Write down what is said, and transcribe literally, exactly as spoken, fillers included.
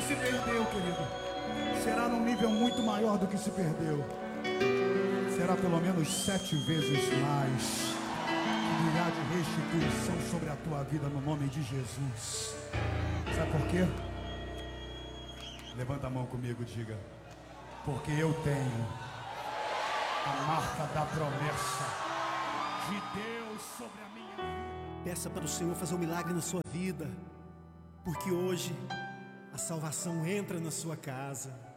se perdeu, querido, será num nível muito maior do que se perdeu. Será pelo menos sete vezes mais. Que virá de restituição sobre a tua vida no nome de Jesus. Sabe por quê? Levanta a mão comigo e diga: porque eu tenho a marca da promessa de Deus sobre a minha vida. Peça para o Senhor fazer um milagre na sua vida, porque hoje a salvação entra na sua casa.